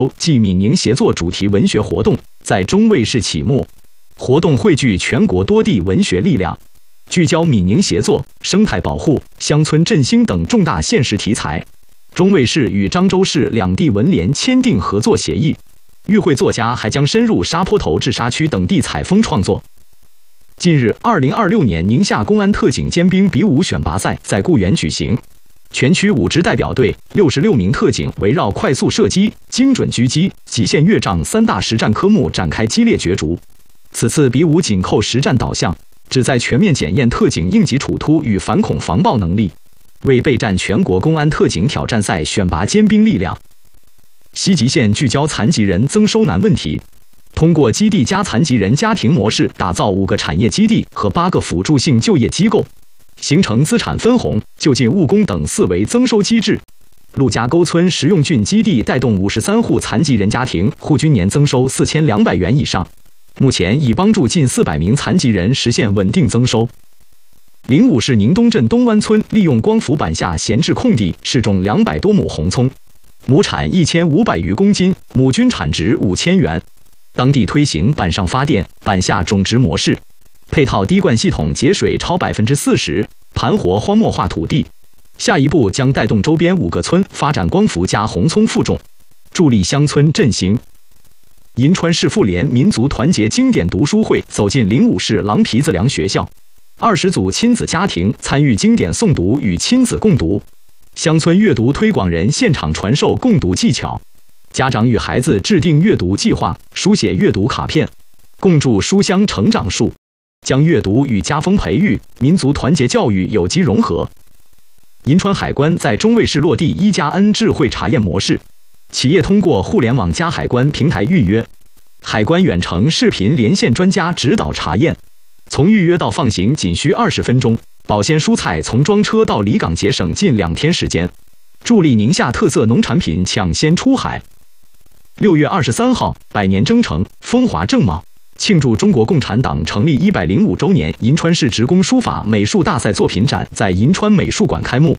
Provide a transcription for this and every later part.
暨闽宁协作主题文学活动在中卫视启幕。活动汇聚全国多地文学力量，聚焦闽宁协作、生态保护、乡村振兴等重大现实题材。中卫视与漳州市两地文联签订合作协议。与会作家还将深入沙坡头至沙区等地采风创作。近日，2026年宁夏公安特警尖兵比武选拔赛在固原举行。全区5支代表队66名特警围绕快速射击、精准狙击、极限越障3大实战科目展开激烈角逐。此次比武紧扣实战导向，旨在全面检验特警应急处突与反恐防暴能力，为备战全国公安特警挑战赛选拔尖兵力量。西吉县聚焦残疾人增收难问题，通过基地加残疾人家庭模式，打造5个产业基地和8个辅助性就业机构，形成资产分红、就近务工等4维增收机制。陆家沟村实用郡基地带动53户残疾人家庭户均年增收4200元以上，目前已帮助近400名残疾人实现稳定增收。灵武市宁东镇东湾村利用光伏板下闲置空地试种200多亩红葱，亩产1500余公斤，亩均产值5000元。当地推行板上发电、板下种植模式，配套滴灌系统节水超40%，盘活荒漠化土地。下一步将带动周边5个村发展光伏加红葱复种，助力乡村振兴。银川市妇联民族团结经典读书会走进灵武市狼皮子梁学校，20组亲子家庭参与经典诵读与亲子共读，乡村阅读推广人现场传授共读技巧，家长与孩子制定阅读计划，书写阅读卡片，共筑书香成长树，将阅读与家风培育、民族团结教育有机融合。银川海关在中卫市落地1+N 智慧查验模式，企业通过互联网加海关平台预约，海关远程视频连线专家指导查验，从预约到放行仅需20分钟，保鲜蔬菜从装车到离港节省近2天时间，助力宁夏特色农产品抢先出海。6月23号，百年征程，风华正茂，庆祝中国共产党成立105周年，银川市职工书法美术大赛作品展在银川美术馆开幕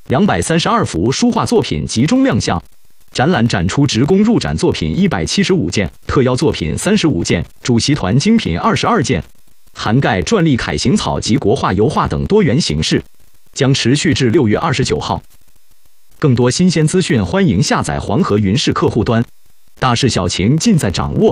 ，232幅书画作品集中亮相。展览展出职工入展作品175件，特邀作品35件，主席团精品22件，涵盖篆隶楷行草及国画油画等多元形式，将持续至6月29号。更多新鲜资讯，欢迎下载黄河云视客户端，大事小情尽在掌握。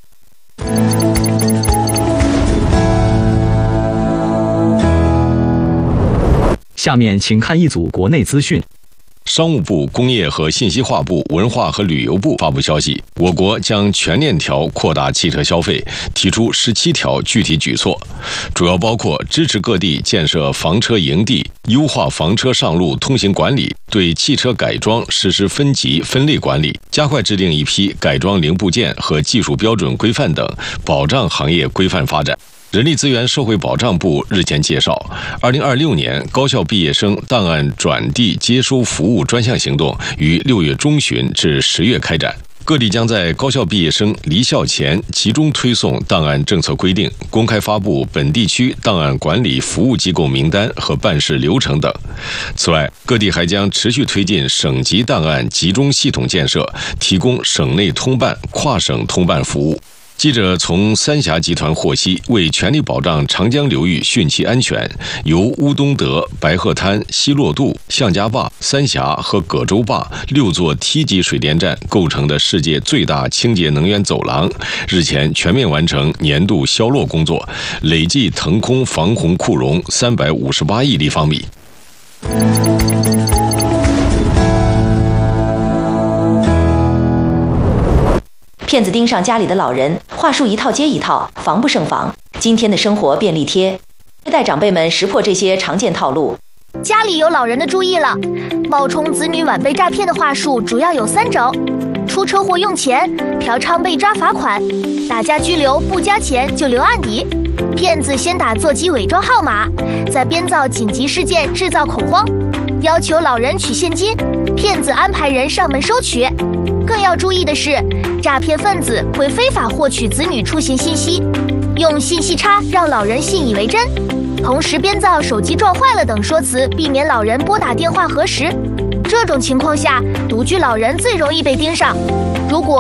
下面请看一组国内资讯。 商务部、工业和信息化部、文化和旅游部发布消息，我国将全链条扩大汽车消费，提出17条具体举措，主要包括支持各地建设房车营地，优化房车上路通行管理，对汽车改装实施分级分类管理，加快制定一批改装零部件和技术标准规范等，保障行业规范发展。人力资源社会保障部日前介绍，2026年高校毕业生档案转递接收服务专项行动于6月中旬至10月开展。各地将在高校毕业生离校前集中推送档案政策规定，公开发布本地区档案管理服务机构名单和办事流程等。此外，各地还将持续推进省级档案集中系统建设，提供省内通办、跨省通办服务。记者从三峡集团获悉，为全力保障长江流域汛期安全，由乌东德、白鹤滩、西洛渡、向家坝、三峡和葛洲坝6座梯级水电站构成的世界最大清洁能源走廊，日前全面完成年度消落工作，累计腾空防洪库容358亿立方米。 骗子盯上家里的老人，话术一套接一套，防不胜防。今天的生活便利贴，带长辈们识破这些常见套路。 家里有老人的注意了，冒充子女晚被诈骗的话术主要有3种：出车祸用钱，嫖娼被抓罚款，打架拘留不加钱就留案底。骗子先打座机伪装号码，再编造紧急事件制造恐慌，要求老人取现金，骗子安排人上门收取。更要注意的是，诈骗分子会非法获取子女出行信息，用信息差让老人信以为真，同时编造手机撞坏了等说辞，避免老人拨打电话核实。这种情况下，独居老人最容易被盯上。如果